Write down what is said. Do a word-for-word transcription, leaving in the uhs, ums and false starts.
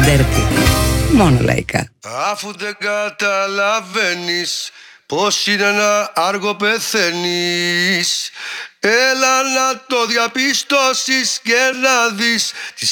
Ντέρτη. Μόνο λαϊκά. Αφού δεν καταλαβαίνεις πως είναι ένα άργο πεθαίνεις, έλα να το διαπιστώσεις και να δεις τις